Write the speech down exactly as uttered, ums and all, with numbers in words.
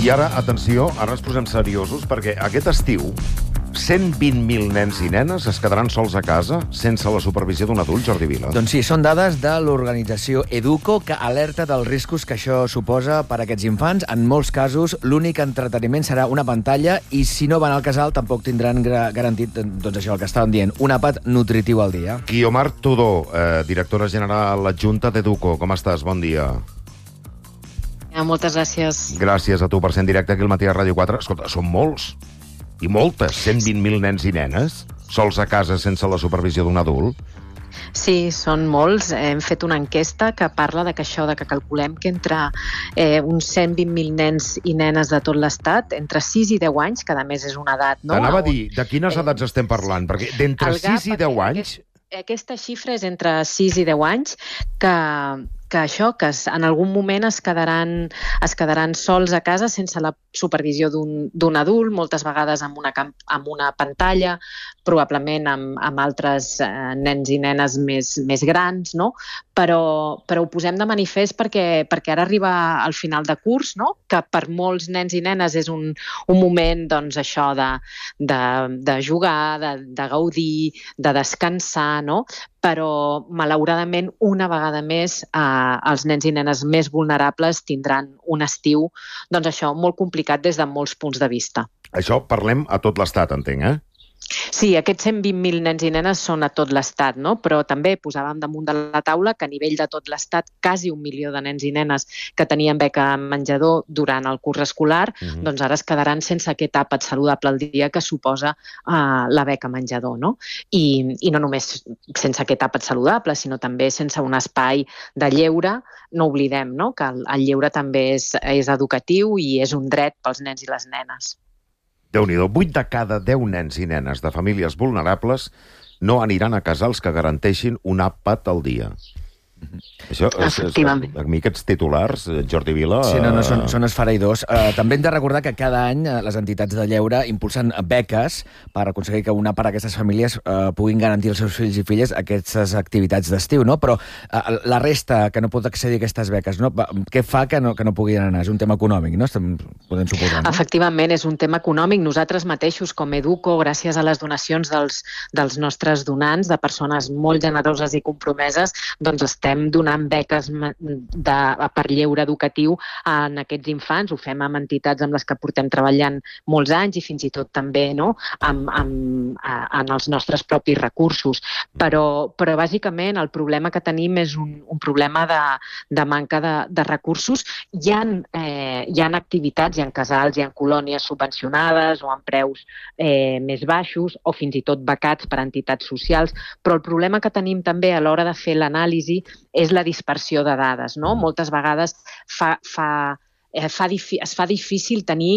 I ara, atenció, ara ens posem seriosos, perquè aquest estiu cent vint mil nens i nenes es quedaran sols a casa sense la supervisió d'un adult, Jordi Vila. Doncs sí, són dades de l'organització Educo, que alerta dels riscos que això suposa per a aquests infants. En molts casos, l'únic entreteniment serà una pantalla i si no van al casal tampoc tindran garantit, doncs això, el que estàvem dient, un àpat nutritiu al dia. Guiomar Tudó, eh, directora general adjunta d'Educo. Com estàs? Bon dia. Moltes gràcies. Gràcies a tu per ser en directe aquí al matí a Ràdio quatre. Escolta, són molts. I moltes. cent vint mil nens i nenes sols a casa sense la supervisió d'un adult. Sí, són molts. Hem fet una enquesta que parla de que això, de que calculem que entre eh, uns cent vint mil nens i nenes de tot l'Estat, entre sis i deu anys, que a més és una edat... No? T'anava a dir, de quines edats eh, estem parlant? Perquè d'entre sis i deu anys... Aquesta xifra és entre sis i deu anys, que, que això, que en algun moment es quedaran, es quedaran sols a casa sense la supervisió d'un adult, moltes vegades amb una, amb una pantalla, probablement amb, amb altres eh, nens i nenes més, més grans, no? Però, però ho posem de manifest perquè, perquè ara arriba al final de curs, no? Que per molts nens i nenes és un, un moment, doncs, això de, de, de jugar, de, de gaudir, de descansar, no? Però, malauradament, una vegada més, eh, els nens i nenes més vulnerables tindran un estiu, doncs això, molt complicat des de molts punts de vista. Això parlem a tot l'Estat, entenc, eh? Sí, aquests cent vint mil nens i nenes són a tot l'Estat, no? Però també posàvem damunt de la taula que a nivell de tot l'Estat quasi un milió de nens i nenes que tenien beca menjador durant el curs escolar, mm-hmm. doncs ara es quedaran sense aquest àpat saludable al dia que suposa uh, la beca menjador, no? I, I no només sense aquest àpat saludable, sinó també sense un espai de lleure. No oblidem, no?, que el, el lleure també és, és educatiu i és un dret pels nens i les nenes. Déu-n'hi-do, vuit de cada deu nens i nenes de famílies vulnerables no aniran a casals que garanteixin un àpat al dia. Això, és, és, a mi aquests titulars, Jordi Vila... Sí, no, no, són, són esfereïdors. Uh, també hem de recordar que cada any uh, les entitats de lleure impulsen beques per aconseguir que una part d'aquestes famílies uh, puguin garantir als seus fills i filles aquestes activitats d'estiu, no? Però uh, la resta que no pot accedir a aquestes beques, no? Què fa que no, que no puguin anar? És un tema econòmic, no? Estem, podem suposar, no? Efectivament, és un tema econòmic. Nosaltres mateixos, com Educo, gràcies a les donacions dels, dels nostres donants, de persones molt generoses i compromeses, doncs estem donant beques de, per lleure educatiu en aquests infants. Ho fem amb entitats amb les que portem treballant molts anys i fins i tot també, no?, amb, amb, en els nostres propis recursos. Però, però bàsicament el problema que tenim és un, un problema de, de manca de, de recursos. Hi ha, eh, hi ha activitats, hi ha casals, hi ha colònies subvencionades o amb preus eh, més baixos o fins i tot becats per entitats socials, però el problema que tenim també a l'hora de fer l'anàlisi és la dispersió de dades, no? Moltes vegades fa, fa, eh, fa, es fa difícil tenir